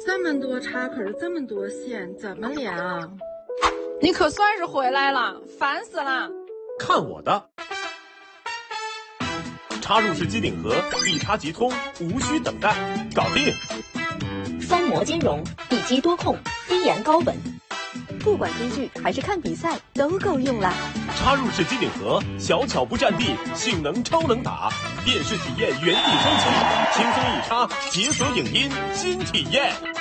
这么多插口，这么多线，怎么连啊？ 你可算是回来了，烦死了！ 看我的！插入式机顶盒，一插即通，无需等待，搞定！ 双模兼容，一机多控，低延高稳，不管追剧还是看比赛都够用啦。 插入式机顶盒，小巧不占地，性能超能打，电视体验原地升级，轻松一插，解锁影音新体验。